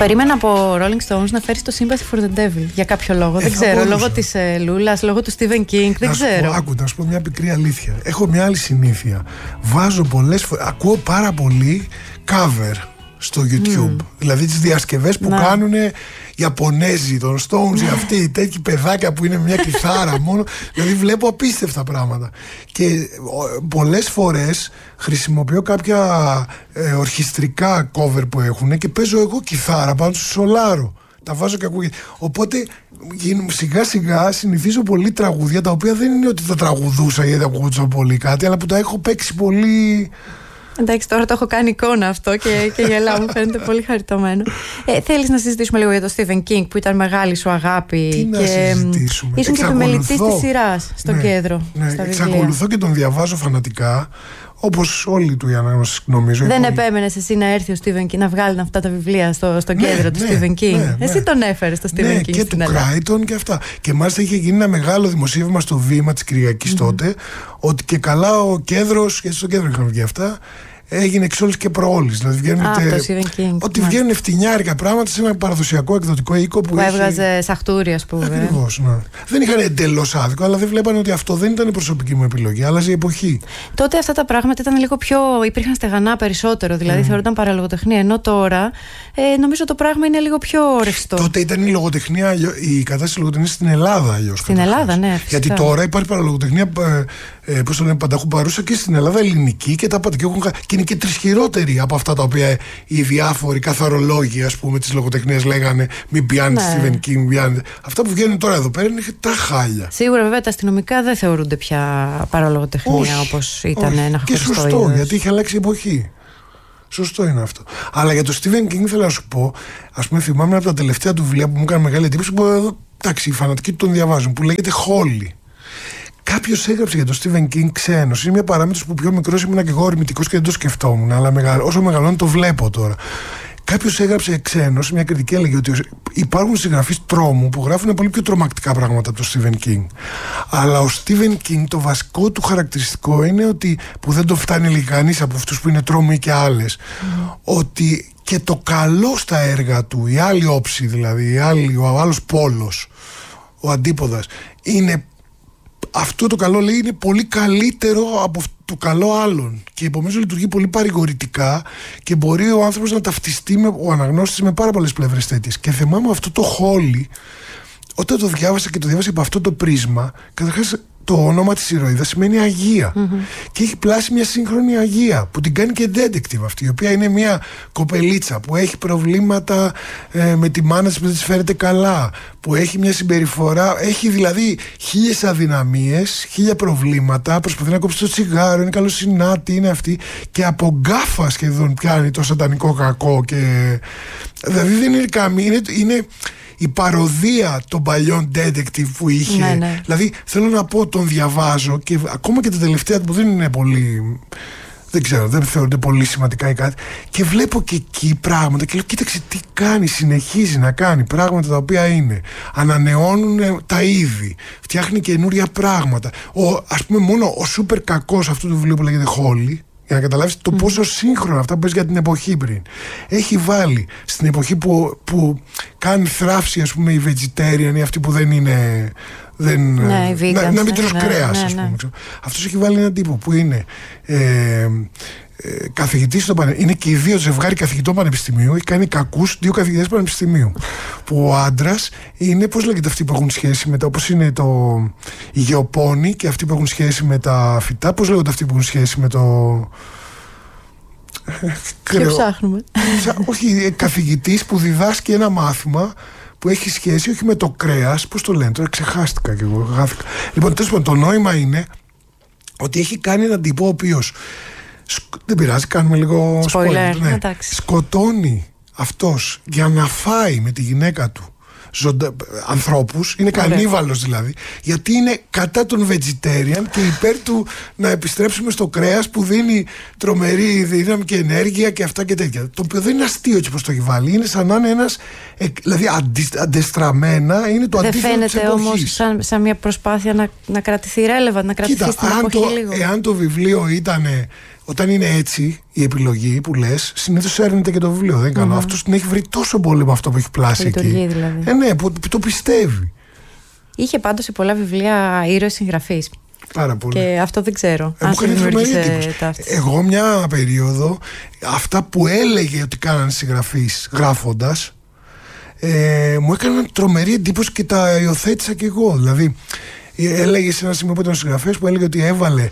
Περίμενα από Rolling Stones να φέρει το Sympathy for the Devil για κάποιο λόγο. Δεν ξέρω. Λόγω της Λούλας, λόγω του Stephen King. Δεν ξέρω. Να σου πω μια πικρή αλήθεια. Έχω μια άλλη συνήθεια. Βάζω πολλές φορές. Ακούω πάρα πολύ cover στο YouTube. Δηλαδή τις διασκευές που κάνουν Ιαπωνέζοι των Stones, αυτοί τέτοιοι παιδάκια που είναι μια κιθάρα μόνο. Δηλαδή βλέπω απίστευτα πράγματα. Και πολλές φορές χρησιμοποιώ κάποια ορχιστρικά cover που έχουν και παίζω εγώ κιθάρα πάνω στο σολάρο. Τα βάζω και ακούγεται. Οπότε σιγά σιγά συνηθίζω πολύ τραγούδια τα οποία δεν είναι ότι τα τραγουδούσα ή δεν ακούγονταν πολύ κάτι, αλλά που τα έχω παίξει πολύ. Εντάξει, τώρα το έχω κάνει εικόνα αυτό και γελάω, μου φαίνεται πολύ χαριτωμένο. Θέλεις να συζητήσουμε λίγο για το Stephen King που ήταν μεγάλη σου αγάπη? Τι να συζητήσουμε. Ήσουν και επιμελητής της σειράς στον Κέντρο. Ναι, εξακολουθώ και τον διαβάζω φανατικά. Όπως όλοι του οι ανάγνωσες, νομίζω. Δεν επέμενες εσύ να έρθει ο Stephen King να βγάλει αυτά τα βιβλία στο κέντρο του Stephen King? Εσύ τον έφερες το Stephen King και στην του Ελλάδα. Κράιτον και αυτά. Και μάλιστα είχε γίνει ένα μεγάλο δημοσίευμα στο Βήμα της Κυριακής τότε, ότι και καλά ο Κέντρος, γιατί στο Κέντρο είχαν βγει αυτά, έγινε εξ όλης και προόλης. Δηλαδή ότι βγαίνουν φτηνιάρικα πράγματα σε ένα παραδοσιακό εκδοτικό οίκο που έβγαζε σαχτούρι, ας πούμε. Ακριβώς, ναι. Δεν είχαν εντελώς άδικο, αλλά δεν βλέπανε ότι αυτό δεν ήταν η προσωπική μου επιλογή. Άλλαζε η εποχή. Τότε αυτά τα πράγματα ήταν λίγο πιο. Υπήρχαν στεγανά περισσότερο, δηλαδή θεωρούνταν παραλογοτεχνία. Ενώ τώρα νομίζω το πράγμα είναι λίγο πιο ρευστό. Τότε ήταν η λογοτεχνία, η κατάσταση λογοτεχνία στην Ελλάδα αλλιώς. Στην Ελλάδα, ναι. Φυσικά. Γιατί τώρα υπάρχει παραλογοτεχνία, πώς το λένε, πανταχού παρούσα και στην Ελλάδα ελληνική και τα πάντα. Και είναι και τρισχυρότεροι από αυτά τα οποία οι διάφοροι καθαρολόγοι, ας πούμε, της λογοτεχνίας λέγανε μην πιάνετε Stephen King, μην πιάνετε. Αυτά που βγαίνουν τώρα εδώ πέρα είναι τα χάλια. Σίγουρα, βέβαια, τα αστυνομικά δεν θεωρούνται πια παραλογοτεχνία όπως ήταν ένα χωριστό. Και σωστό, γιατί έχει αλλάξει η εποχή. Σωστό είναι αυτό. Αλλά για το Stephen King θέλω να σου πω, ας πούμε, θυμάμαι από τα τελευταία του βιβλία που μου έκανε μεγάλη εντύπωση, που εντάξει, οι φανατικοί του τον διαβάζουν, που λέγεται Holly. Κάποιος έγραψε για τον Stephen King ξένος. Είναι μια παράμετρος που πιο μικρός ήμουν και εγώ ορμητικός και δεν το σκεφτόμουν. Αλλά όσο μεγαλώνω το βλέπω τώρα. Κάποιος έγραψε ξένος, μια κριτική έλεγε ότι υπάρχουν συγγραφείς τρόμου που γράφουν πολύ πιο τρομακτικά πράγματα από τον Stephen King. Αλλά ο Stephen King, το βασικό του χαρακτηριστικό είναι ότι, που δεν το φτάνει κανείς από αυτούς που είναι τρόμοι και άλλες, ότι και το καλό στα έργα του, η άλλη όψη δηλαδή, ο άλλος πόλος, ο αντίποδας, είναι. Αυτό το καλό, λέει, είναι πολύ καλύτερο από το καλό άλλων και επομένως λειτουργεί πολύ παρηγορητικά και μπορεί ο άνθρωπος να ταυτιστεί ο αναγνώστης με πάρα πολλές πλευρές τέτοιες. Και θυμάμαι αυτό το Holly, όταν το διάβασα και το διάβασα από αυτό το πρίσμα, καταρχάς το όνομα της ηρωίδας σημαίνει Αγία. Και έχει πλάσει μια σύγχρονη Αγία που την κάνει και detective αυτή, η οποία είναι μια κοπελίτσα που έχει προβλήματα με τη μάνα της που δεν της φέρεται καλά, που έχει μια συμπεριφορά, έχει δηλαδή 1000 αδυναμίες, 1000 προβλήματα, προσπαθεί να κόψει το τσιγάρο, είναι καλοσυνάτη, είναι αυτή, και από γκάφα σχεδόν πιάνει το σατανικό κακό. Και δηλαδή δεν είναι καμία, είναι η παροδία των παλιών detective που είχε. Ναι. Δηλαδή θέλω να πω, τον διαβάζω και ακόμα και τα τελευταία που δεν είναι πολύ, δεν ξέρω, δεν θεωρούνται πολύ σημαντικά ή κάτι, και βλέπω και εκεί πράγματα και λέω κοίταξε τι κάνει, συνεχίζει να κάνει πράγματα τα οποία είναι, ανανεώνουν τα είδη, φτιάχνει καινούρια πράγματα. Ας πούμε μόνο ο σούπερ κακός αυτού του βιβλίου που λέγεται Holly, για να καταλάβεις το πόσο σύγχρονα αυτά που πες για την εποχή πριν. Έχει βάλει στην εποχή που κάνει θράψη, ας πούμε, οι vegetarian ή αυτοί που δεν είναι. Να μην τρως κρέας, ας πούμε. Αυτός έχει βάλει έναν τύπο που είναι καθηγητής στο πανεπιστήμιο. Είναι και οι δύο ζευγάρι καθηγητών πανεπιστημίου. Έχει κάνει κακούς 2 καθηγητές πανεπιστημίου. Που ο άντρας είναι, πώς λέγεται, αυτοί που έχουν σχέση με τα. Όπως είναι οι γεωπόνοι και αυτοί που έχουν σχέση με τα φυτά. Πώς λέγονται αυτοί που έχουν σχέση με το. Και ψάχνουμε. Όχι, καθηγητής που διδάσκει ένα μάθημα που έχει σχέση όχι με το κρέας. Πώς το λένε, τώρα ξεχάστηκα κι εγώ. Λοιπόν, τέλος πάντων, το νόημα είναι ότι έχει κάνει έναν τύπο ο οποίος. Δεν πειράζει, κάνουμε λίγο spoiler. Ναι. Σκοτώνει αυτός για να φάει με τη γυναίκα του ανθρώπους, είναι κανίβαλος δηλαδή, γιατί είναι κατά τον vegetarian και υπέρ του να επιστρέψουμε στο κρέας που δίνει τρομερή δύναμη και ενέργεια και αυτά και τέτοια. Το οποίο δεν είναι αστείο έτσι πως το έχει βάλει, είναι σαν να είναι ένας, δηλαδή αντεστραμμένα είναι το αντίθετο της εποχής. Δεν φαίνεται όμως σαν μια προσπάθεια να κρατηθεί relevant, να κρατηθεί στην εποχή λίγο. Εάν το βιβλίο ήταν όταν είναι έτσι η επιλογή που λες, συνήθως έρνεται και το βιβλίο. Δεν είναι καλό. Αυτός την έχει βρει τόσο πολύ με αυτό που έχει πλάσει εκεί. Δηλαδή. Ναι, που το πιστεύει. Είχε πάντως σε πολλά βιβλία ήρωες συγγραφείς. Πάρα πολύ. Και αυτό δεν ξέρω. Αν σου δημιούργησε ταύτιση. Εγώ μια περίοδο, αυτά που έλεγε ότι κάνανε συγγραφείς γράφοντας, μου έκαναν τρομερή εντύπωση και τα υιοθέτησα κι εγώ. Δηλαδή, έλεγε σε ένα σημείο που ήταν ο συγγραφέας που έλεγε ότι έβαλε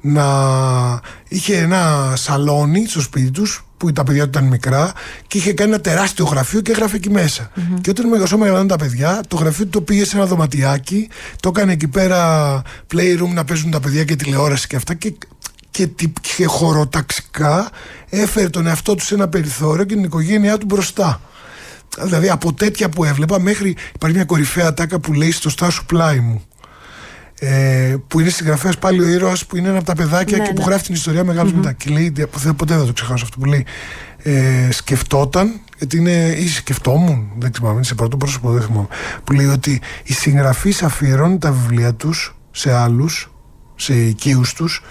είχε ένα σαλόνι στο σπίτι τους που τα παιδιά του ήταν μικρά και είχε κάνει ένα τεράστιο γραφείο και έγραφε εκεί μέσα. Και όταν μεγαλώναν τα παιδιά, το γραφείο του το πήγε σε ένα δωματιάκι, το έκανε εκεί πέρα playroom να παίζουν τα παιδιά και τηλεόραση και αυτά και χωροταξικά έφερε τον εαυτό του σε ένα περιθώριο και την οικογένειά του μπροστά. Δηλαδή από τέτοια που έβλεπα μέχρι υπάρχει μια κορυφαία τάκα που λέει στο στάσου πλάι μου. Που είναι συγγραφέας πάλι ο ήρωας που είναι ένα από τα παιδάκια και που γράφει την ιστορία μεγάλος μετά. Και λέει, ποτέ δεν το ξεχάσω αυτό που λέει, σκεφτόταν, γιατί είναι, ή σκεφτόμουν, δεν θυμάμαι, είναι σε πρώτο πρόσωπο, δεν θυμάμαι, που λέει ότι οι συγγραφείς αφιερώνουν τα βιβλία τους σε άλλους, σε οικείους τους,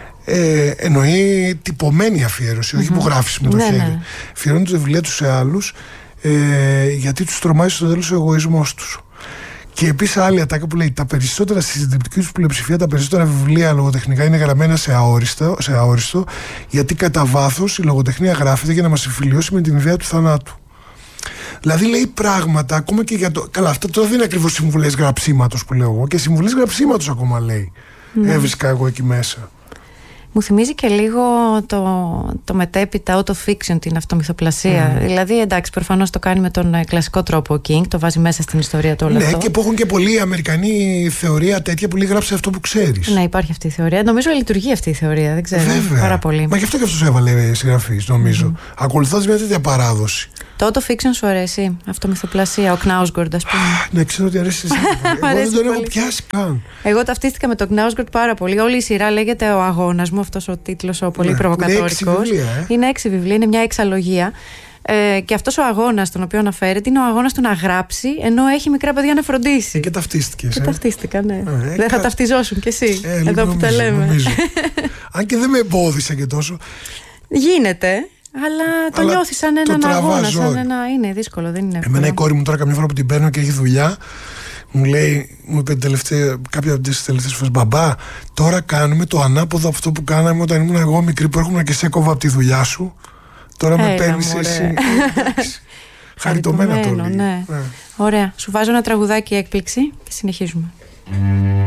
εννοεί τυπωμένη αφιέρωση, όχι υπογράφηση με το χέρι. Αφιερώνουν τα βιβλία τους σε άλλους, γιατί τους τρομάζει στο τέλος ο εγωισμός τους. Και επίσης άλλη ατάκα που λέει: τα περισσότερα στη συντριπτική τους πλειοψηφία, τα περισσότερα βιβλία λογοτεχνικά είναι γραμμένα σε αόριστο, γιατί κατά βάθος η λογοτεχνία γράφεται για να μας συμφιλιώσει με την ιδέα του θανάτου. Δηλαδή λέει πράγματα ακόμα και για το. Καλά, αυτά τώρα δεν είναι ακριβώς συμβουλές γραψίματος που λέω εγώ, και συμβουλές γραψίματος ακόμα λέει. Έβρισκα εγώ εκεί μέσα. Μου θυμίζει και λίγο το μετέπειτα auto-fiction, την αυτομυθοπλασία. Δηλαδή, εντάξει, προφανώς το κάνει με τον κλασικό τρόπο ο King, το βάζει μέσα στην ιστορία του όλο αυτό. Ναι, και που έχουν και πολλοί Αμερικανοί θεωρία τέτοια που λέει γράψε αυτό που ξέρεις. Ναι, υπάρχει αυτή η θεωρία. Νομίζω λειτουργεί αυτή η θεωρία, δεν ξέρω. Βέβαια. Πάρα πολύ. Μα γι' αυτό και αυτός έβαλε συγγραφής, νομίζω. Ακολουθώντας μια τέτοια παράδοση. Το auto-fiction σου αρέσει, αυτομυθοπλασία, ο Knausgård, ας πούμε. Ναι, ξέρω ότι αρέσει εσύ. Εγώ δεν τον έχω πιάσει καν. Εγώ ταυτίστηκα με τον Knausgård πάρα πολύ. Όλη η σειρά λέγεται Ο Αγώνας μου, αυτός ο τίτλος, ο πολύ προβοκατόρικος. Είναι 6 βιβλία, είναι μια εξαλογία. Και αυτός ο αγώνας, τον οποίο αναφέρεται, είναι ο αγώνας του να γράψει, ενώ έχει μικρά παιδιά να φροντίσει. Και ταυτίστηκες. Και ταυτίστηκα, ναι. Δεν θα ταυτιζόσουν κι εσύ, εδώ που τα λέμε. Αν και δεν με εμπόδισε και τόσο. Γίνεται. Αλλά το νιώθει σαν έναν αγώνα. Είναι δύσκολο, δεν είναι εύκολο. Εμένα η κόρη μου τώρα, καμιά φορά που την παίρνω και έχει δουλειά, μου είπε κάποια από τις τελευταίες φορές: μπαμπά, τώρα κάνουμε το ανάποδο αυτό που κάναμε όταν ήμουν εγώ μικρή, που έρχομαι και σε κόβω από τη δουλειά σου. Τώρα με παίρνεις εσύ. Χαριτωμένα το λέει. Ναι. Ωραία. Σου βάζω ένα τραγουδάκι έκπληξη και συνεχίζουμε.